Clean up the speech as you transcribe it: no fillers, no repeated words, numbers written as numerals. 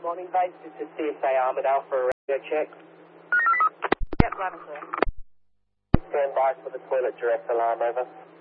morning, base. This is CSA Armidale for a radio check. Yep, loud and clear. Stand by for the toilet direct alarm, over.